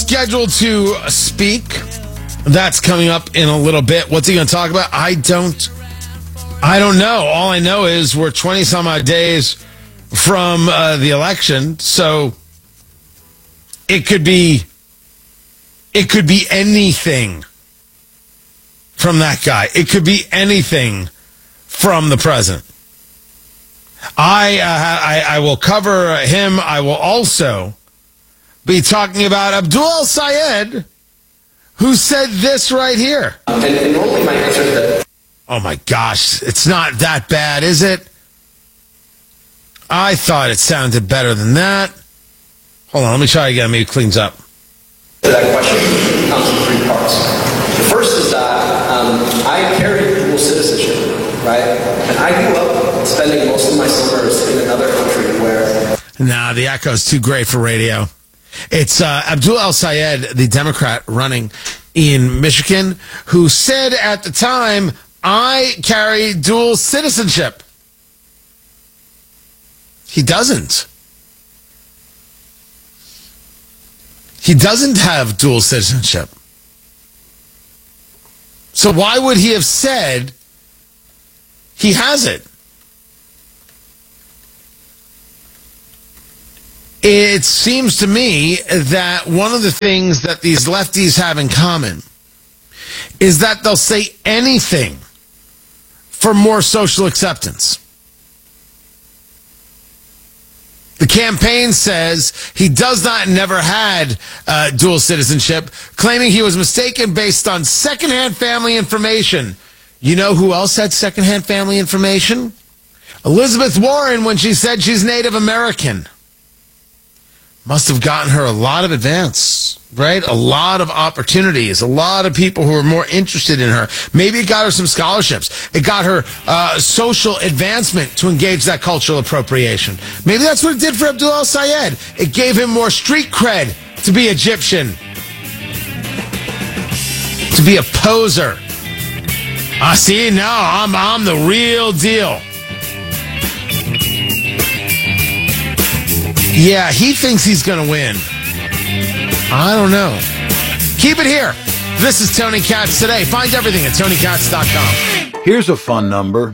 scheduled to speak. That's coming up in a little bit. What's he going to talk about? I don't know. All I know is we're 20 some odd days from the election, so it could be anything from that guy. It could be anything from the president. I will cover him. I will also be talking about Abdul El-Sayed, who said this right here. And normally my answer to that. Oh my gosh, it's not that bad, is it? I thought it sounded better than that. Hold on, let me try again. Maybe it cleans up. That question comes in three parts. The first is that I carry dual citizenship, right? And I grew up spending most of my summers in another country where... Nah, the echo's too great for radio. It's Abdul El-Sayed, the Democrat running in Michigan, who said at the time, I carry dual citizenship. He doesn't. He doesn't have dual citizenship. So why would he have said he has it? It seems to me that one of the things that these lefties have in common is that they'll say anything for more social acceptance. The campaign says he does not never had dual citizenship, claiming he was mistaken based on secondhand family information. You know who else had secondhand family information? Elizabeth Warren, when she said she's Native American. Must have gotten her a lot of advance, right? A lot of opportunities, a lot of people who are more interested in her. Maybe it got her some scholarships. It got her social advancement to engage that cultural appropriation. Maybe that's what it did for Abdul El-Sayed. It gave him more street cred to be Egyptian, to be a poser. See, now I'm the real deal. Yeah, he thinks he's going to win. I don't know. Keep it here. This is Tony Katz Today. Find everything at TonyKatz.com. Here's a fun number.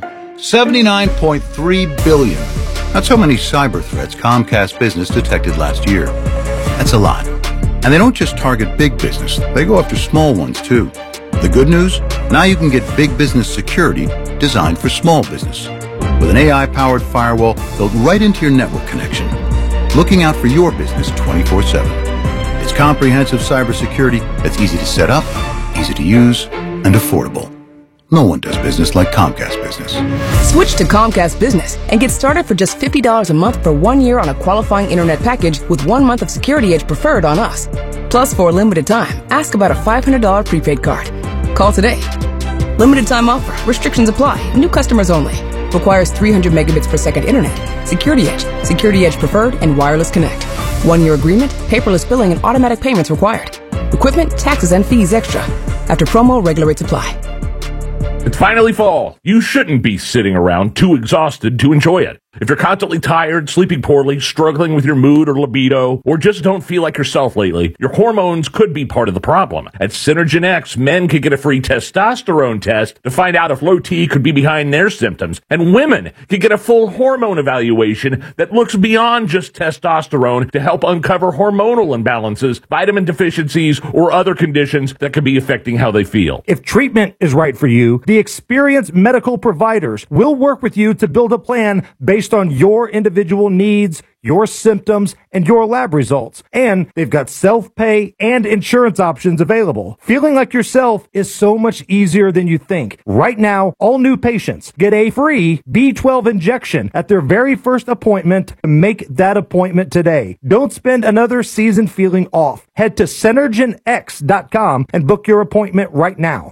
79.3 billion. That's how many cyber threats Comcast Business detected last year. That's a lot. And they don't just target big business. They go after small ones, too. The good news? Now you can get big business security designed for small business. With an AI-powered firewall built right into your network connection. Looking out for your business 24/7. It's comprehensive cybersecurity that's easy to set up, easy to use, and affordable. No one does business like Comcast Business. Switch to Comcast Business and get started for just $50 a month for 1 year on a qualifying internet package with 1 month of Security Edge Preferred on us. Plus, for a limited time, ask about a $500 prepaid card. Call today. Limited time offer. Restrictions apply. New customers only. Requires 300 megabits per second internet. Security Edge Preferred, and Wireless Connect. 1 year agreement, paperless billing, and automatic payments required. Equipment, taxes, and fees extra. After promo, regular rates apply. It's finally fall. You shouldn't be sitting around too exhausted to enjoy it. If you're constantly tired, sleeping poorly, struggling with your mood or libido, or just don't feel like yourself lately, your hormones could be part of the problem. At Synergen X, men can get a free testosterone test to find out if low T could be behind their symptoms, and women can get a full hormone evaluation that looks beyond just testosterone to help uncover hormonal imbalances, vitamin deficiencies, or other conditions that could be affecting how they feel. If treatment is right for you, the experienced medical providers will work with you to build a plan based on your individual needs, your symptoms, and your lab results. And they've got self-pay and insurance options available. Feeling like yourself is so much easier than you think. Right now, all new patients get a free B12 injection at their very first appointment. Make that appointment today. Don't spend another season feeling off. Head to SynergenX.com and book your appointment right now.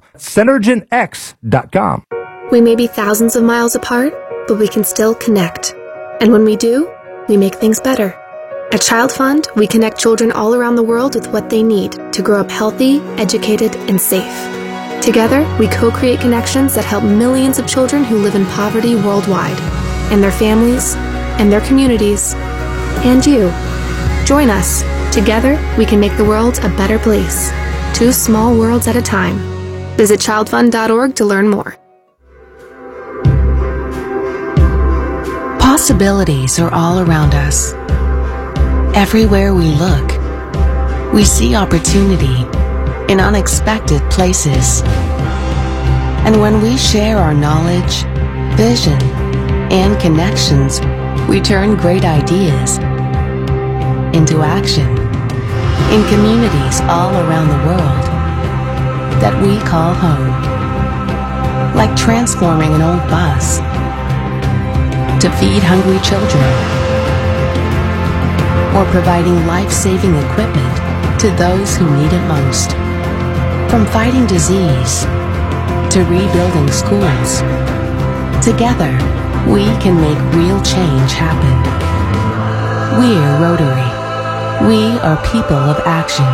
SynergenX.com. We may be thousands of miles apart, but we can still connect. And when we do, we make things better. At Child Fund, we connect children all around the world with what they need to grow up healthy, educated, and safe. Together, we co-create connections that help millions of children who live in poverty worldwide, and their families, and their communities, and you. Join us Together, we can make the world a better place. 2 small worlds at a time. Visit childfund.org to learn more. Possibilities are all around us. Everywhere we look, we see opportunity in unexpected places. And when we share our knowledge, vision, and connections, we turn great ideas into action in communities all around the world that we call home. Like transforming an old bus to feed hungry children, or providing life-saving equipment to those who need it most. From fighting disease to rebuilding schools, together we can make real change happen. We're Rotary. We are people of action.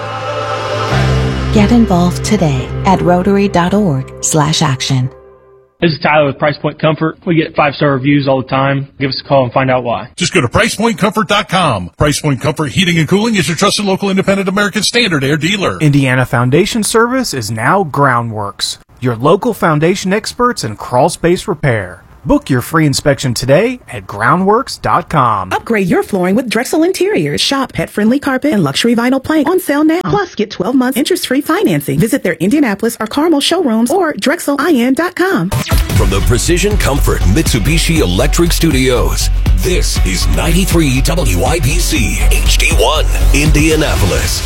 Get involved today at Rotary.org/action. This is Tyler with Price Point Comfort. We get 5-star reviews all the time. Give us a call and find out why. Just go to PricePointComfort.com. Price Point Comfort Heating and Cooling is your trusted local independent American Standard Air dealer. Indiana Foundation Service is now Groundworks, your local foundation experts in crawl space repair. Book your free inspection today at groundworks.com. Upgrade your flooring with Drexel Interiors. Shop pet-friendly carpet and luxury vinyl plank on sale now. Plus, get 12 months interest-free financing. Visit their Indianapolis or Carmel showrooms or drexelin.com. From the Precision Comfort Mitsubishi Electric Studios, this is 93 WIBC HD1, Indianapolis.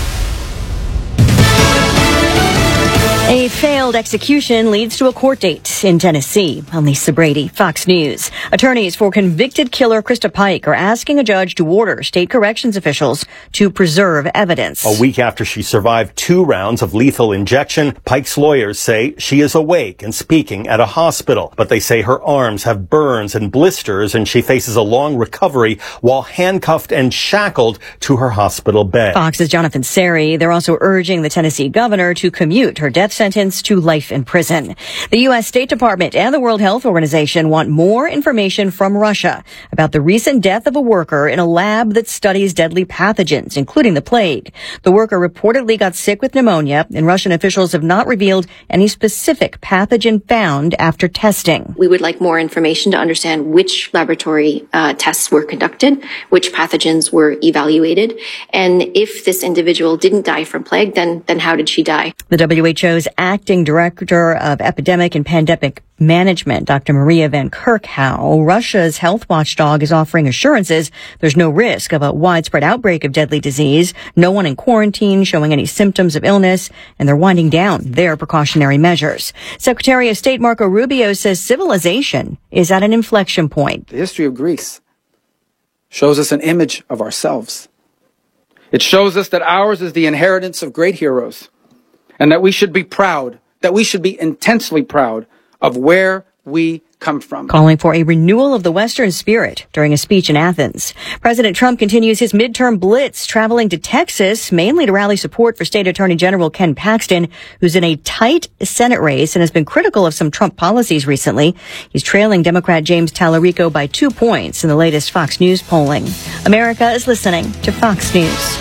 A failed execution leads to a court date in Tennessee. I'm Lisa Brady, Fox News. Attorneys for convicted killer Krista Pike are asking a judge to order state corrections officials to preserve evidence. A week after she survived 2 rounds of lethal injection, Pike's lawyers say she is awake and speaking at a hospital. But they say her arms have burns and blisters and she faces a long recovery while handcuffed and shackled to her hospital bed. Fox's Jonathan Seri. They're also urging the Tennessee governor to commute her death sentence to life in prison. The U.S. State Department and the World Health Organization want more information from Russia about the recent death of a worker in a lab that studies deadly pathogens, including the plague. The worker reportedly got sick with pneumonia, and Russian officials have not revealed any specific pathogen found after testing. We would like more information to understand which laboratory tests were conducted, which pathogens were evaluated, and if this individual didn't die from plague, then how did she die? The WHO's acting director of epidemic and pandemic management, Dr. Maria Van Kerkhove, Russia's health watchdog, is offering assurances there's no risk of a widespread outbreak of deadly disease, no one in quarantine showing any symptoms of illness, and they're winding down their precautionary measures. Secretary of State Marco Rubio says civilization is at an inflection point. The history of Greece shows us an image of ourselves. It shows us that ours is the inheritance of great heroes, and that we should be proud, that we should be intensely proud of where we come from. Calling for a renewal of the Western spirit during a speech in Athens. President Trump continues his midterm blitz, traveling to Texas, mainly to rally support for State Attorney General Ken Paxton, who's in a tight Senate race and has been critical of some Trump policies recently. He's trailing Democrat James Tallarico by 2 points in the latest Fox News polling. America is listening to Fox News.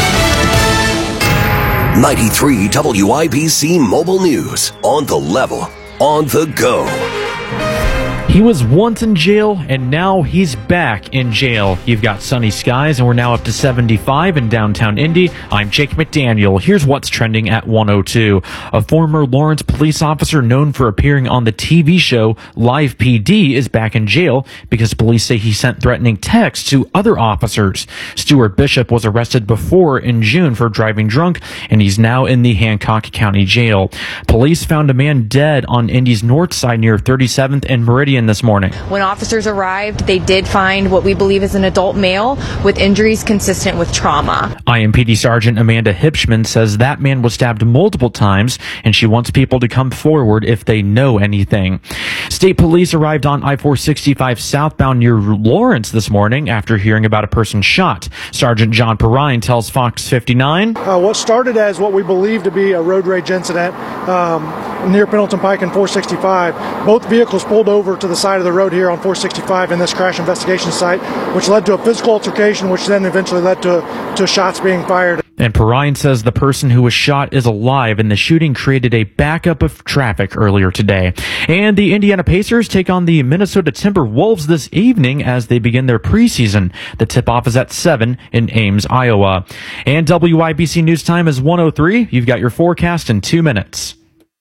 93 WIBC Mobile News. On the level, on the go. He was once in jail, and now he's back in jail. You've got sunny skies, and we're now up to 75 in downtown Indy. I'm Jake McDaniel. Here's what's trending at 102. A former Lawrence police officer known for appearing on the TV show Live PD is back in jail because police say he sent threatening texts to other officers. Stuart Bishop was arrested before in June for driving drunk, and he's now in the Hancock County Jail. Police found a man dead on Indy's north side near 37th and Meridian this morning. When officers arrived, they did find what we believe is an adult male with injuries consistent with trauma. IMPD Sergeant Amanda Hipschman says that man was stabbed multiple times, and she wants people to come forward if they know anything. State police arrived on I-465 southbound near Lawrence this morning after hearing about a person shot. Sergeant John Perrine tells Fox 59. What started as what we believe to be a road rage incident near Pendleton Pike and 465, both vehicles pulled over to the side of the road here on 465 in this crash investigation site, which led to a physical altercation, which then eventually led to shots being fired. And Perrine says the person who was shot is alive, and the shooting created a backup of traffic earlier today. And the Indiana Pacers take on the Minnesota Timberwolves this evening as they begin their preseason. The tip-off is at 7 in Ames, Iowa. And WIBC News Time is 1:03. You've got your forecast in 2 minutes.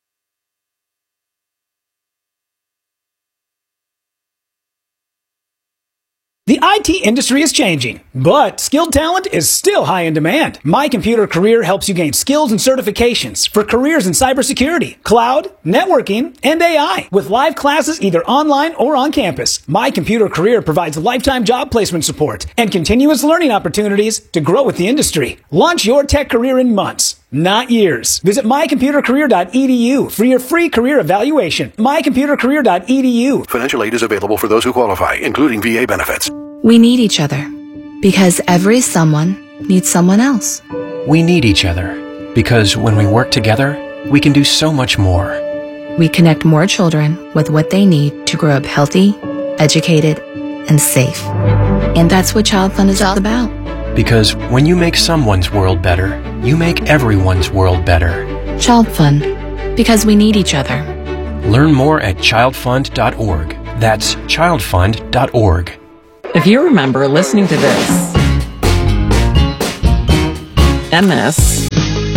The IT industry is changing, but skilled talent is still high in demand. My Computer Career helps you gain skills and certifications for careers in cybersecurity, cloud, networking, and AI. With live classes either online or on campus, My Computer Career provides lifetime job placement support and continuous learning opportunities to grow with the industry. Launch your tech career in months, not years. Visit mycomputercareer.edu for your free career evaluation. mycomputercareer.edu. Financial aid is available for those who qualify, including VA benefits. We need each other because every someone needs someone else. We need each other because when we work together, we can do so much more. We connect more children with what they need to grow up healthy, educated, and safe. And that's what Child Fund is all about. Because when you make someone's world better, you make everyone's world better. Child Fund, because we need each other. Learn more at childfund.org. That's childfund.org. If you remember listening to this, and this,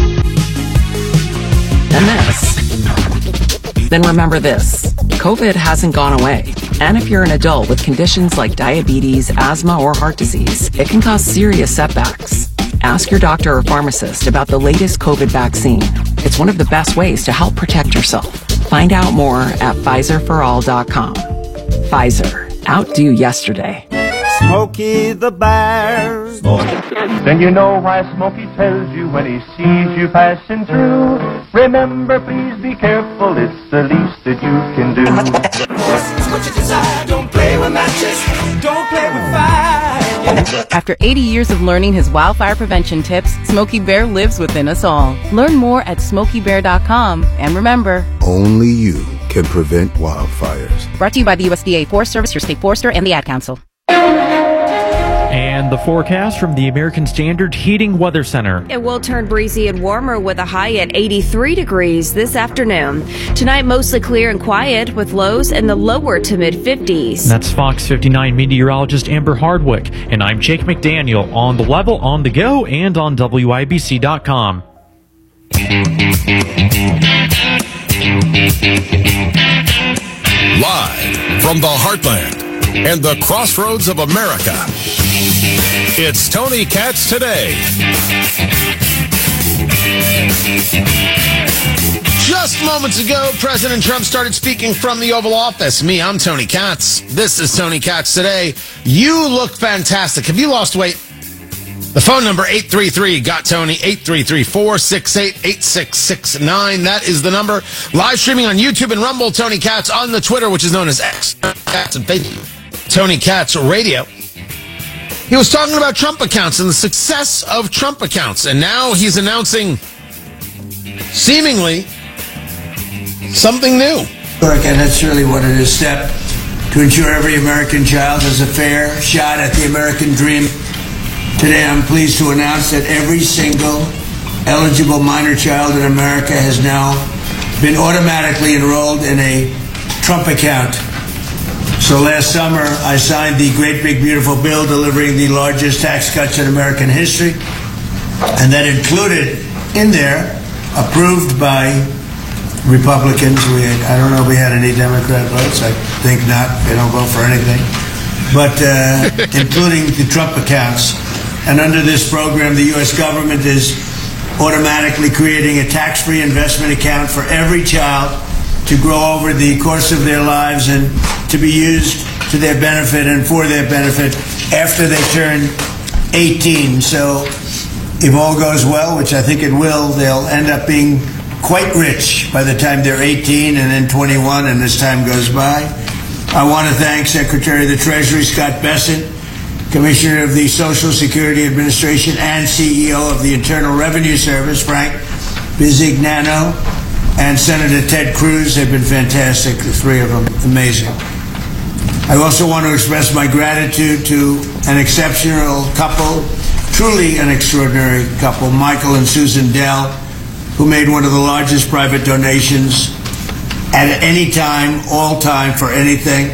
then remember this. COVID hasn't gone away. And if you're an adult with conditions like diabetes, asthma, or heart disease, it can cause serious setbacks. Ask your doctor or pharmacist about the latest COVID vaccine. It's one of the best ways to help protect yourself. Find out more at PfizerForAll.com. Pfizer, outdo yesterday. Smokey the Bear. Then you know why Smokey tells you when he sees you passing through. Remember, please be careful, it's the least that you can do. What you desire, don't play with matches, don't play with fire. After 80 years of learning his wildfire prevention tips, Smokey Bear lives within us all. Learn more at SmokeyBear.com. And remember, only you can prevent wildfires. Brought to you by the USDA Forest Service, your state forester, and the Ad Council. And the forecast from the American Standard Heating Weather Center. It will turn breezy and warmer with a high at 83 degrees this afternoon. Tonight, mostly clear and quiet with lows in the lower to mid-50s. That's Fox 59 meteorologist Amber Hardwick. And I'm Jake McDaniel on The Level, on the go, and on WIBC.com. Live from the heartland and the crossroads of America, it's Tony Katz Today. Just moments ago, President Trump started speaking from the Oval Office. I'm Tony Katz. This is Tony Katz Today. You look fantastic. Have you lost weight? The phone number, 833-GOT-TONY, 833-468-8669. That is the number. Live streaming on YouTube and Rumble, Tony Katz. On the Twitter, which is known as X, Katz, and Facebook, Tony Katz Radio. He was talking about Trump accounts and the success of Trump accounts. And now he's announcing, seemingly, something new. And that's really what it is. Step to ensure every American child has a fair shot at the American dream. Today, I'm pleased to announce that every single eligible minor child in America has now been automatically enrolled in a Trump account. So last summer, I signed the Great Big Beautiful Bill delivering the largest tax cuts in American history. And that included in there, approved by Republicans. I don't know if we had any Democrat votes. I think not. They don't vote for anything. But including the Trump accounts. And under this program, the U.S. government is automatically creating a tax-free investment account for every child to grow over the course of their lives and to be used to their benefit and for their benefit after they turn 18. So if all goes well, which I think it will, they'll end up being quite rich by the time they're 18 and then 21 and as time goes by. I want to thank Secretary of the Treasury Scott Bessent, Commissioner of the Social Security Administration and CEO of the Internal Revenue Service, Frank Bisignano, and Senator Ted Cruz. They've been fantastic, the three of them, amazing. I also want to express my gratitude to an exceptional couple, truly an extraordinary couple, Michael and Susan Dell, who made one of the largest private donations at any time, all time, for anything,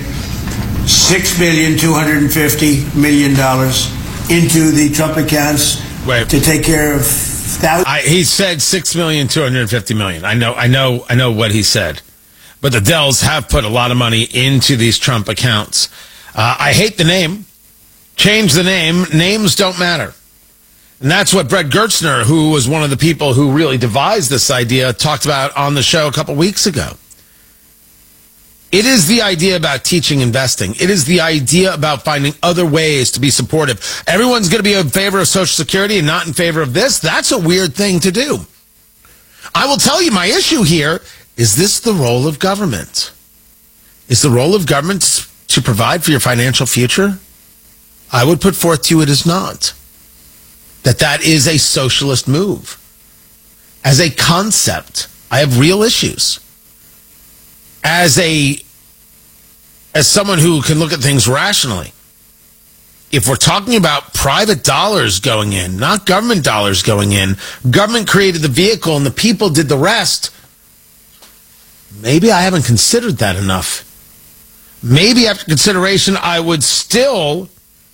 $6,250 million into the Trump accounts to take care of thousands. He said $6,250 million. I know what he said. But the Dells have put a lot of money into these Trump accounts. I hate the name. Change the name. Names don't matter. And that's what Brett Gertzner, who was one of the people who really devised this idea, talked about on the show a couple weeks ago. It is the idea about teaching investing. It is the idea about finding other ways to be supportive. Everyone's going to be in favor of Social Security and not in favor of this. That's a weird thing to do. I will tell you my issue here. Is this the role of government? Is the role of government to provide for your financial future? I would put forth to you it is not. That is a socialist move. As a concept, I have real issues. As someone who can look at things rationally, if we're talking about private dollars going in, not government dollars going in, government created the vehicle and the people did the rest, maybe I haven't considered that enough. Maybe after consideration, I would still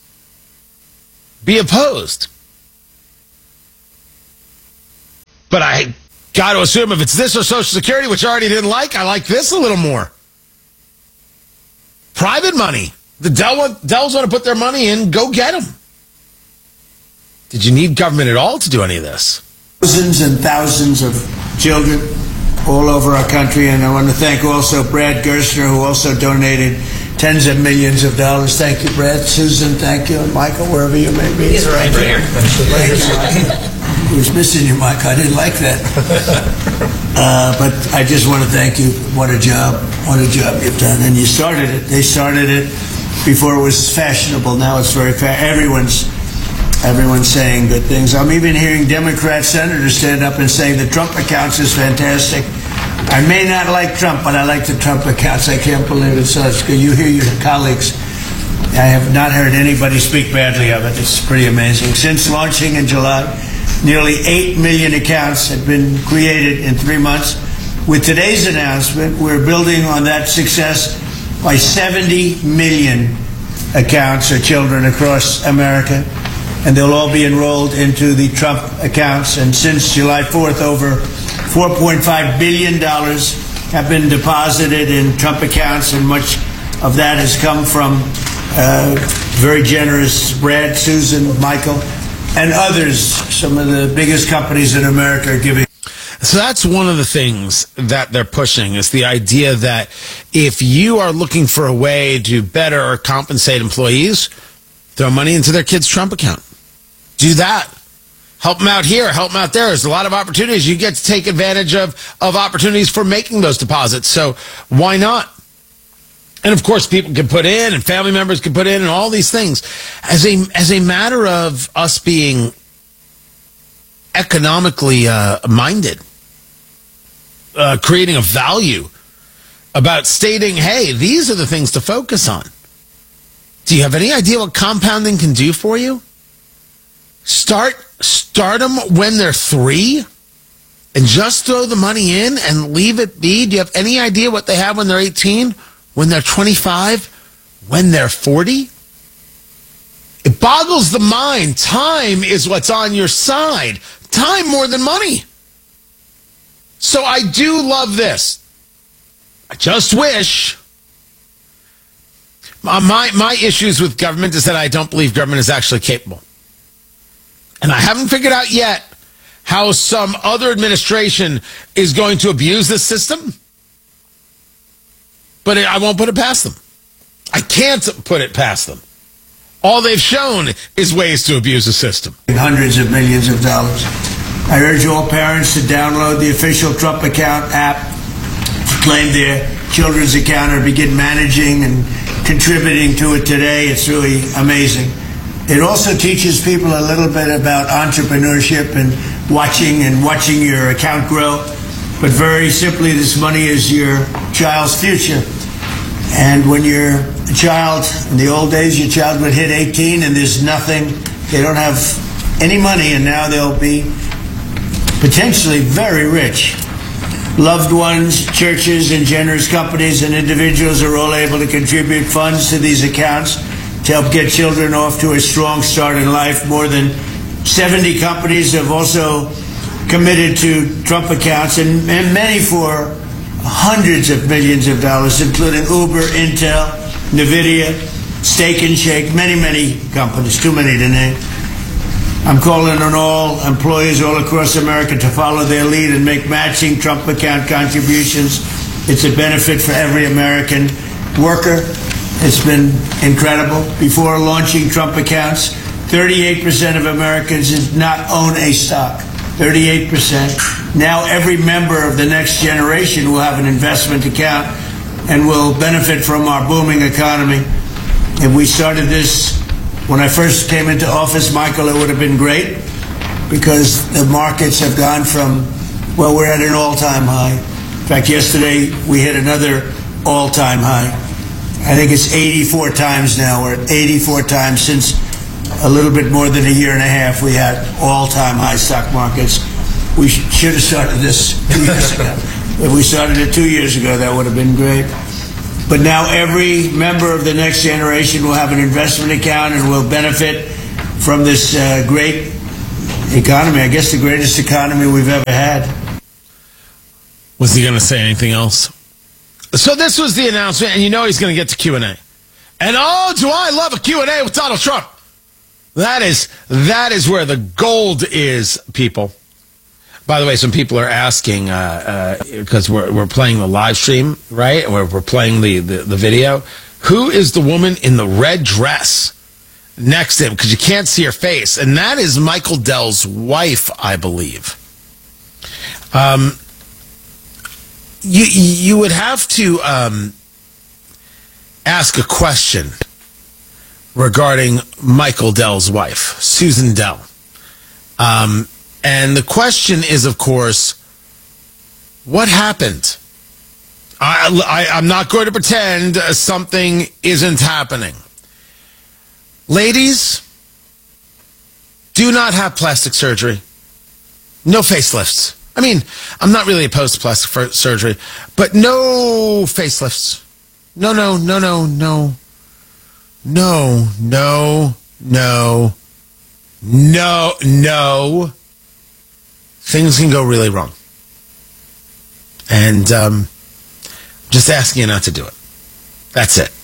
be opposed. But I got to assume if it's this or Social Security, which I already didn't like, I like this a little more. Private money. The Dells want to put their money in, go get them. Did you need government at all to do any of this? Thousands and thousands of children all over our country, and I want to thank also Brad Gerstner, who also donated tens of millions of dollars. Thank you, Brad. Susan, thank you. And Michael, wherever you may be. He's right here. He was missing you, Mike. I didn't like that. But I just want to thank you. What a job. What a job you've done. And you started it. They started it before it was fashionable. Now it's very Everyone's saying good things. I'm even hearing Democrat senators stand up and say the Trump accounts is fantastic. I may not like Trump, but I like the Trump accounts. I can't believe it's such good. You hear your colleagues. I have not heard anybody speak badly of it. It's pretty amazing. Since launching in July, nearly 8 million accounts have been created in 3 months. With today's announcement, we're building on that success by 70 million accounts or children across America. And they'll all be enrolled into the Trump accounts. And since July 4th, over $4.5 billion have been deposited in Trump accounts, and much of that has come from very generous Brad, Susan, Michael, and others. Some of the biggest companies in America are giving. So that's one of the things that they're pushing, is the idea that if you are looking for a way to better compensate employees, throw money into their kids' Trump account. Do that. Help them out here, help them out there. There's a lot of opportunities. You get to take advantage of opportunities for making those deposits. So why not? And of course, people can put in, and family members can put in, and all these things. As a matter of us being economically minded, creating a value about stating, hey, these are the things to focus on. Do you have any idea what compounding can do for you? Start them when they're 3 and just throw the money in and leave it be. Do you have any idea what they have when they're 18, when they're 25, when they're 40? It boggles the mind. Time is what's on your side. Time more than money. So I do love this. I just wish. My issues with government is that I don't believe government is actually capable. And I haven't figured out yet how some other administration is going to abuse this system. But I won't put it past them. I can't put it past them. All they've shown is ways to abuse the system. Hundreds of millions of dollars. I urge all parents to download the official Trump account app to claim their children's account or begin managing and contributing to it today. It's really amazing. It also teaches people a little bit about entrepreneurship and watching your account grow. But very simply, this money is your child's future. And when you're a child, in the old days, your child would hit 18 and there's nothing. They don't have any money, and now they'll be potentially very rich. Loved ones, churches, and generous companies and individuals are all able to contribute funds to these accounts to help get children off to a strong start in life. More than 70 companies have also committed to Trump accounts, and many for hundreds of millions of dollars, including Uber, Intel, NVIDIA, Steak and Shake, many companies, too many to name. I'm calling on all employees all across America to follow their lead and make matching Trump account contributions. It's a benefit for every American worker. It's been incredible. Before launching Trump accounts, 38% of Americans did not own a stock. 38%. Now every member of the next generation will have an investment account and will benefit from our booming economy. If we started this when I first came into office, Michael, it would have been great because the markets have gone from, well, we're at an all-time high. In fact, yesterday we hit another all-time high. I think it's 84 times now. We're at 84 times since a little bit more than a year and a half. We had all-time high stock markets. We should have started this 2 years ago. If we started it 2 years ago, that would have been great. But now every member of the next generation will have an investment account and will benefit from this great economy. I guess the greatest economy we've ever had. Was he going to say anything else? So this was the announcement, and you know he's going to get to Q&A. And oh, do I love a Q&A with Donald Trump. That is where the gold is, people. By the way, some people are asking, because we're playing the live stream, right? We're playing the video. Who is the woman in the red dress next to him? Because you can't see her face. And that is Michael Dell's wife, I believe. You would have to ask a question regarding Michael Dell's wife, Susan Dell. And the question is, of course, what happened? I'm not going to pretend something isn't happening. Ladies, do not have plastic surgery. No facelifts. I mean, I'm not really opposed to plastic surgery, but no facelifts. No. Things can go really wrong. And just asking you not to do it. That's it.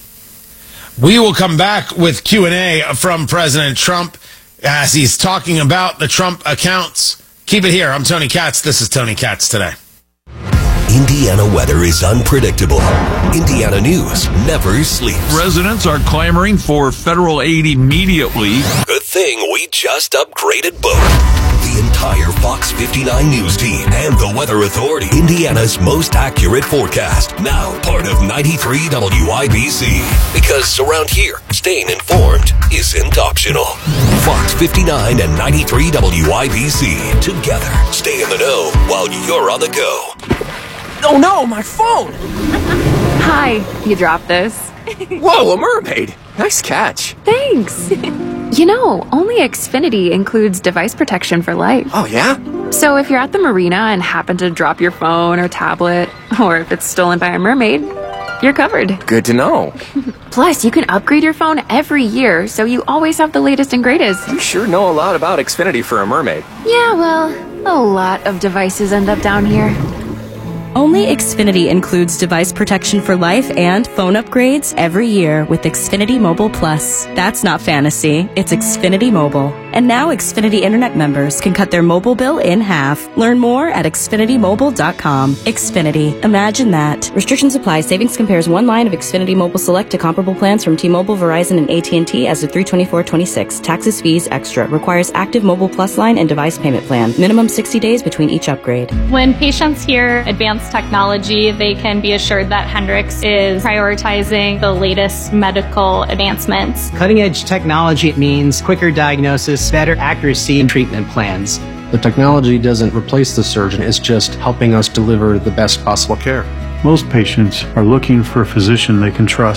We will come back with Q&A from President Trump as he's talking about the Trump accounts. Keep it here. I'm Tony Katz. This is Tony Katz Today. Indiana weather is unpredictable. Indiana news never sleeps. Residents are clamoring for federal aid immediately. Good thing we just upgraded both. The entire Fox 59 news team and the Weather Authority. Indiana's most accurate forecast. Now part of 93 WIBC. Because around here, staying informed isn't optional. Fox 59 and 93 WIBC. Together, stay in the know while you're on the go. Oh no, my phone! Hi, you dropped this. Whoa, a mermaid! Nice catch. Thanks. You know, only Xfinity includes device protection for life. Oh, yeah? So if you're at the marina and happen to drop your phone or tablet, or if it's stolen by a mermaid, you're covered. Good to know. Plus, you can upgrade your phone every year, so you always have the latest and greatest. You sure know a lot about Xfinity for a mermaid. Yeah, well, a lot of devices end up down here. Only Xfinity includes device protection for life and phone upgrades every year with Xfinity Mobile Plus. That's not fantasy, it's Xfinity Mobile. And now Xfinity Internet members can cut their mobile bill in half. Learn more at XfinityMobile.com. Xfinity. Imagine that. Restrictions apply. Savings compares one line of Xfinity Mobile Select to comparable plans from T-Mobile, Verizon, and AT&T as of 3/24/26. Taxes, fees, extra. Requires active Mobile Plus line and device payment plan. Minimum 60 days between each upgrade. When patients hear advanced technology, they can be assured that Hendrix is prioritizing the latest medical advancements. Cutting-edge technology means quicker diagnosis, better accuracy in treatment plans. The technology doesn't replace the surgeon, it's just helping us deliver the best possible care. Most patients are looking for a physician they can trust.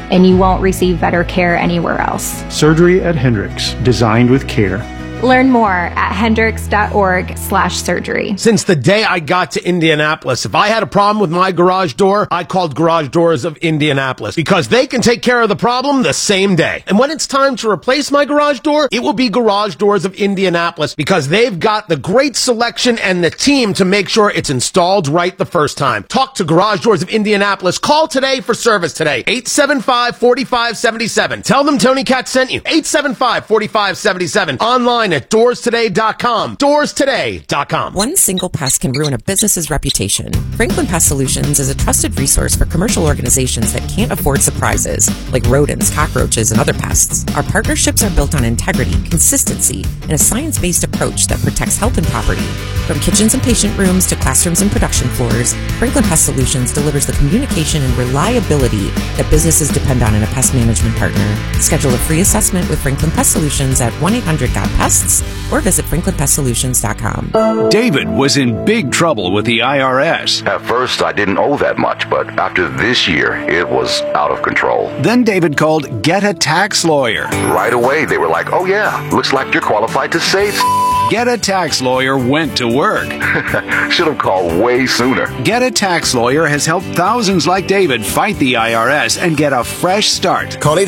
and you won't receive better care anywhere else. Surgery at Hendricks, designed with care. Learn more at hendricks.org/surgery. Since the day I got to Indianapolis, if I had a problem with my garage door, I called Garage Doors of Indianapolis because they can take care of the problem the same day. And when it's time to replace my garage door, it will be Garage Doors of Indianapolis because they've got the great selection and the team to make sure it's installed right the first time. Talk to Garage Doors of Indianapolis. Call today for service today. 875-4577. Tell them Tony Katz sent you. 875-4577. Online at doorstoday.com. Doorstoday.com. One single pest can ruin a business's reputation. Franklin Pest Solutions is a trusted resource for commercial organizations that can't afford surprises, like rodents, cockroaches, and other pests. Our partnerships are built on integrity, consistency, and a science-based approach that protects health and property. From kitchens and patient rooms to classrooms and production floors, Franklin Pest Solutions delivers the communication and reliability that businesses depend on in a pest management partner. Schedule a free assessment with Franklin Pest Solutions at 1-800-GOT-PESTS or visit franklinpestsolutions.com. David was in big trouble with the IRS. At first, I didn't owe that much, but after this year, it was out of control. Then David called Get a Tax Lawyer. Right away, they were like, oh yeah, looks like you're qualified to save. Get a Tax Lawyer went to work. Should have called way sooner. Get a Tax Lawyer has helped thousands like David fight the IRS and get a fresh start. Call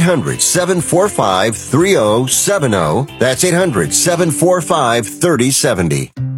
800-745-3070. That's 800-745-3070.